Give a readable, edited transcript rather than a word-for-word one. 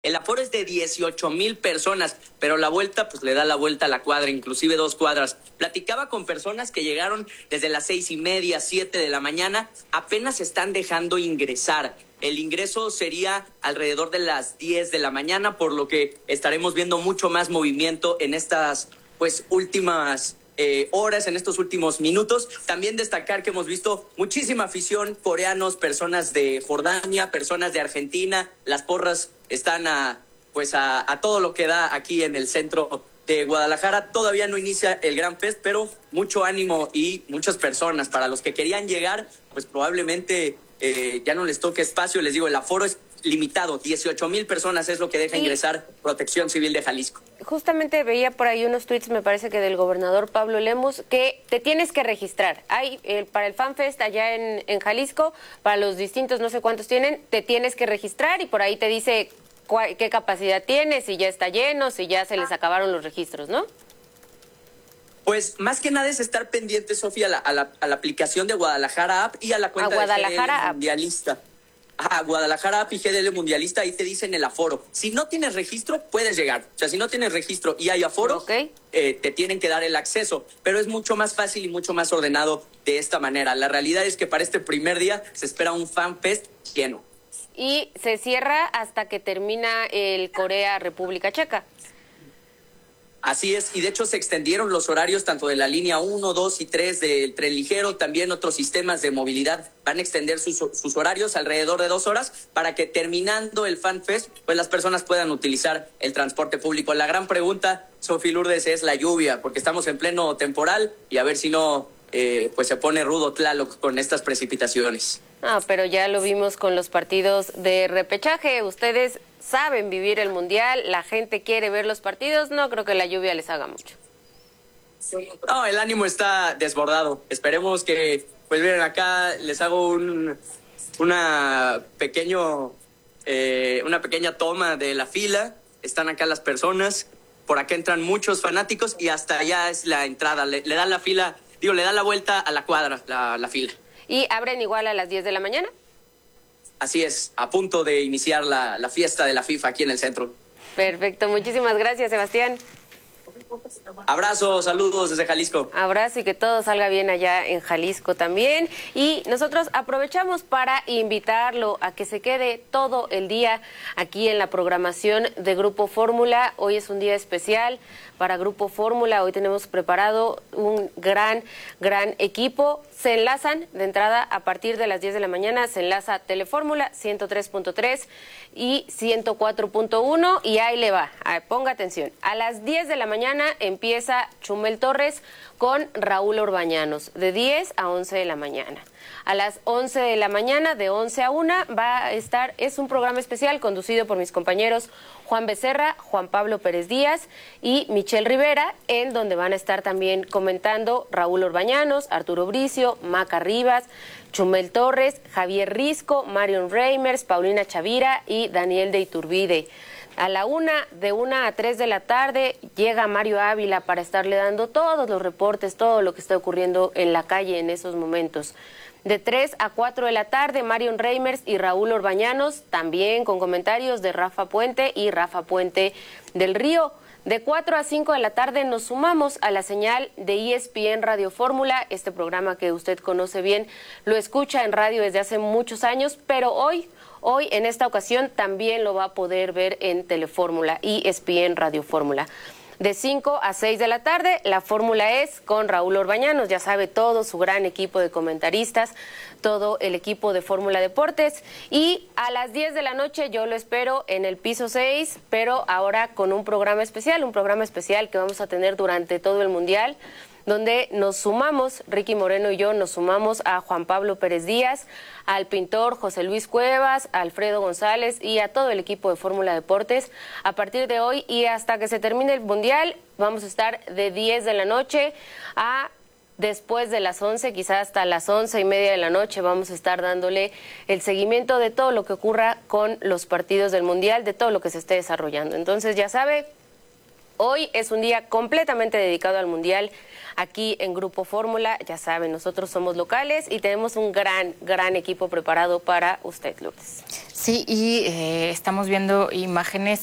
El aforo es de 18,000 personas, pero la vuelta, pues le da la vuelta a la cuadra, inclusive 2 cuadras. Platicaba con personas que llegaron desde las 6:30, 7 de la mañana, apenas están dejando ingresar. El ingreso sería alrededor de las 10 de la mañana, por lo que estaremos viendo mucho más movimiento en estas, pues, últimas horas, en estos últimos minutos. También destacar que hemos visto muchísima afición, coreanos, personas de Jordania, personas de Argentina. Las porras están a todo lo que da aquí en el centro de Guadalajara. Todavía no inicia el Gran Fest, pero mucho ánimo y muchas personas. Para los que querían llegar, pues probablemente ya no les toque espacio. Les digo, el aforo es limitado, 18,000 personas es lo que deja ingresar Protección Civil de Jalisco. Justamente veía por ahí unos tweets, me parece que del gobernador Pablo Lemus, que te tienes que registrar. Hay para el FanFest allá en Jalisco, para los distintos, no sé cuántos tienen, te tienes que registrar y por ahí te dice qué capacidad tienes, si ya está lleno, si ya se les acabaron los registros, ¿no? Pues más que nada es estar pendiente, Sofía, a la aplicación de Guadalajara App y a la cuenta de GDL Mundialista. Guadalajara App y GDL Mundialista, ahí te dicen el aforo. Si no tienes registro, puedes llegar. O sea, si no tienes registro y hay aforo, te tienen que dar el acceso. Pero es mucho más fácil y mucho más ordenado de esta manera. La realidad es que para este primer día se espera un FanFest lleno. Y se cierra hasta que termina el Corea-República Checa. Así es, y de hecho se extendieron los horarios tanto de la línea 1, 2 y 3 del tren ligero, también otros sistemas de movilidad van a extender sus horarios alrededor de 2 horas para que terminando el FanFest, pues las personas puedan utilizar el transporte público. La gran pregunta, Sofía Lourdes, es la lluvia, porque estamos en pleno temporal y a ver si no, pues se pone rudo Tlaloc con estas precipitaciones. Pero ya lo vimos con los partidos de repechaje. Ustedes saben vivir el Mundial, la gente quiere ver los partidos, no creo que la lluvia les haga mucho. No, el ánimo está desbordado. Esperemos que, pues miren, acá les hago una pequeña toma de la fila. Están acá las personas, por acá entran muchos fanáticos y hasta allá es la entrada. Le dan la fila, le dan la vuelta a la cuadra, la fila. ¿Y abren igual a las 10 de la mañana? Así es, a punto de iniciar la fiesta de la FIFA aquí en el centro. Perfecto, muchísimas gracias, Sebastián. Abrazo, saludos desde Jalisco. Abrazo y que todo salga bien allá en Jalisco también. Y nosotros aprovechamos para invitarlo a que se quede todo el día aquí en la programación de Grupo Fórmula. Hoy es un día especial para Grupo Fórmula. Hoy tenemos preparado un gran equipo. Se enlazan de entrada a partir de las 10 de la mañana, se enlaza Telefórmula 103.3 y 104.1 y ahí le va, ponga atención. A las 10 de la mañana empieza Chumel Torres con Raúl Orbañanos, de 10 a 11 de la mañana. A las 11 de la mañana, de 11 a 1, va a estar, es un programa especial conducido por mis compañeros Juan Becerra, Juan Pablo Pérez Díaz y Michelle Rivera, en donde van a estar también comentando Raúl Orbañanos, Arturo Bricio, Maca Rivas, Chumel Torres, Javier Risco, Marion Reimers, Paulina Chavira y Daniel de Iturbide. A la 1, de 1 a 3 de la tarde, llega Mario Ávila para estarle dando todos los reportes, todo lo que está ocurriendo en la calle en esos momentos. De 3 a 4 de la tarde, Marion Reimers y Raúl Orbañanos, también con comentarios de Rafa Puente y Rafa Puente del Río. De 4 a 5 de la tarde nos sumamos a la señal de ESPN Radio Fórmula, este programa que usted conoce bien, lo escucha en radio desde hace muchos años, pero hoy en esta ocasión también lo va a poder ver en Telefórmula, ESPN Radio Fórmula. De 5 a 6 de la tarde, la fórmula es con Raúl Orbañanos, ya sabe, todo su gran equipo de comentaristas, todo el equipo de Fórmula Deportes. Y a las 10 de la noche yo lo espero en el piso 6, pero ahora con un programa especial que vamos a tener durante todo el Mundial, donde nos sumamos, Ricky Moreno y yo nos sumamos a Juan Pablo Pérez Díaz, al pintor José Luis Cuevas, a Alfredo González y a todo el equipo de Fórmula Deportes. A partir de hoy y hasta que se termine el Mundial, vamos a estar de 10 de la noche a después de las 11, quizás hasta las 11:30 de la noche, vamos a estar dándole el seguimiento de todo lo que ocurra con los partidos del Mundial, de todo lo que se esté desarrollando. Entonces, ya sabe, Hoy es un día completamente dedicado al Mundial. Aquí en Grupo Fórmula, ya saben, nosotros somos locales y tenemos un gran equipo preparado para usted, Lourdes. Sí, y estamos viendo imágenes